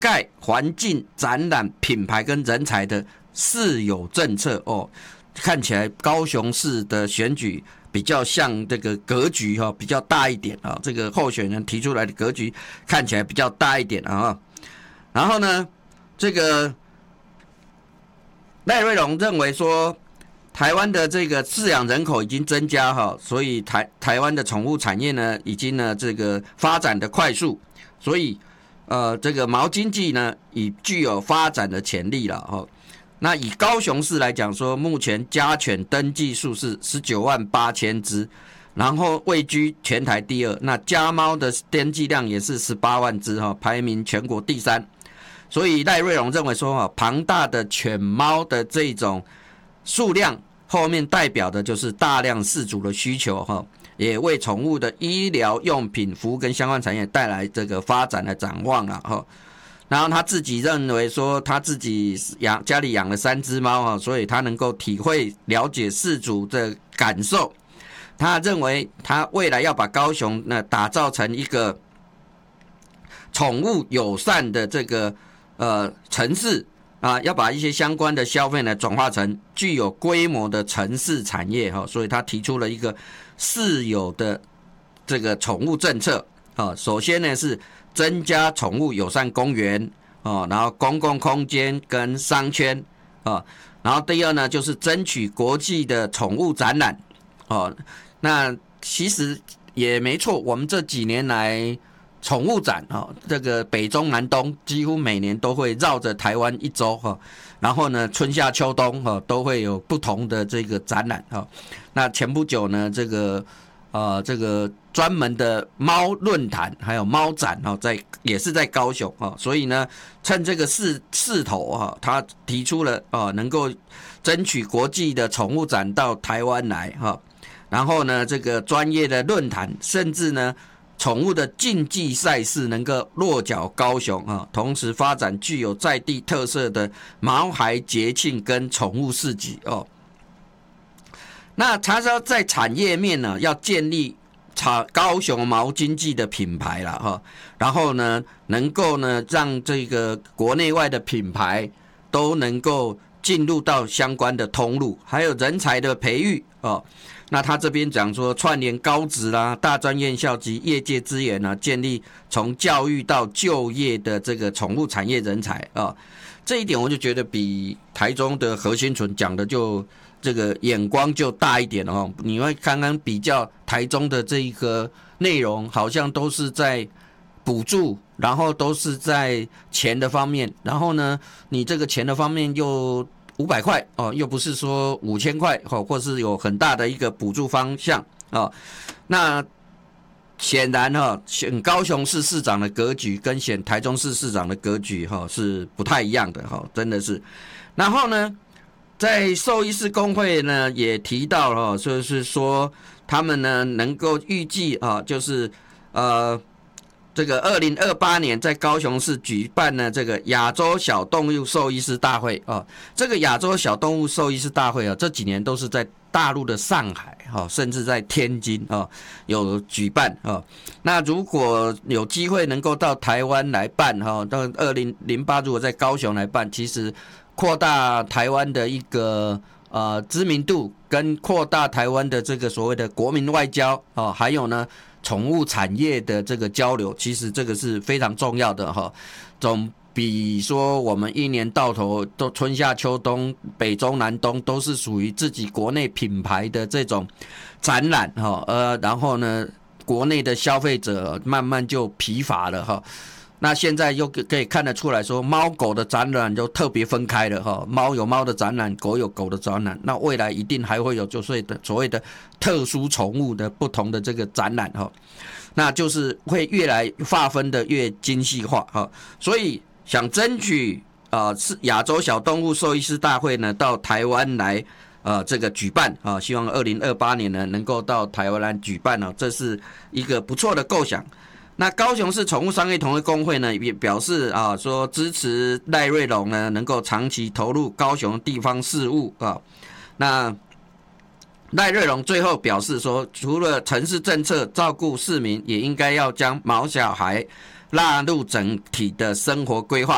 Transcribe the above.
盖环境、展览、品牌跟人才的市有政策哦。看起来高雄市的选举比较像这个格局比较大一点啊，这个候选人提出来的格局看起来比较大一点啊。然后呢，这个赖瑞隆认为说，台湾的这个饲养人口已经增加所以台湾的宠物产业呢，已经呢这个发展的快速，所以这个毛经济呢已具有发展的潜力了那以高雄市来讲说，目前家犬登记数是198000只，然后位居全台第2。那家猫的登记量也是18万只排名全国第3。所以赖瑞隆认为说庞大的犬猫的这种数量，后面代表的就是大量饲主的需求也为宠物的医疗用品、服务跟相关产业带来这个发展的展望然后他自己认为说，他自己家里养了3只猫所以他能够体会了解饲主的感受。他认为他未来要把高雄打造成一个宠物友善的这个城市要把一些相关的消费呢转化成具有规模的城市产业所以他提出了一个市有的这个宠物政策首先呢是增加宠物友善公园然后公共空间跟商圈然后第二呢就是争取国际的宠物展览那其实也没错，我们这几年来宠物展这个北中南东几乎每年都会绕着台湾一周然后呢春夏秋冬都会有不同的这个展览那前不久呢这个专门的猫论坛还有猫展也是在高雄所以呢趁这个势头他提出了能够争取国际的宠物展到台湾来然后呢这个专业的论坛，甚至呢宠物的竞技赛事能够落脚高雄同时发展具有在地特色的毛孩节庆跟宠物市集那他说在产业面呢要建立高雄毛经济的品牌啦然后呢能够呢让这个国内外的品牌都能够进入到相关的通路，还有人才的培育那他这边讲说串联高职啦、大专院校及业界资源建立从教育到就业的这个宠物产业人才这一点我就觉得比台中的何新纯讲的就这个眼光就大一点你会刚刚比较台中的这一个内容，好像都是在补助，然后都是在钱的方面，然后呢你这个钱的方面又500块又不是说5000块或是有很大的一个补助方向那显然选高雄市市长的格局跟选台中市市长的格局是不太一样的真的是。然后呢在兽医师公会呢也提到了就是说他们呢能够预计就是这个2028年在高雄市举办呢这个亚洲小动物兽医师大会这个亚洲小动物兽医师大会这几年都是在大陆的上海甚至在天津有举办那如果有机会能够到台湾来办到2008如果在高雄来办，其实扩大台湾的一个知名度，跟扩大台湾的这个所谓的国民外交还有呢宠物产业的这个交流，其实这个是非常重要的总比说我们一年到头都春夏秋冬北中南东都是属于自己国内品牌的这种展览然后呢国内的消费者慢慢就疲乏了那现在又可以看得出来说，猫狗的展览就特别分开了猫有猫的展览，狗有狗的展览，那未来一定还会有就是所谓的特殊宠物的不同的这个展览那就是会越来划分的越精细化所以想争取亚洲小动物兽医师大会呢到台湾来这个举办希望2028年呢能够到台湾来举办这是一个不错的构想。那高雄市宠物商业同业公会呢也表示说支持赖瑞隆呢能够长期投入高雄地方事务那赖瑞隆最后表示说，除了城市政策照顾市民，也应该要将毛小孩纳入整体的生活规划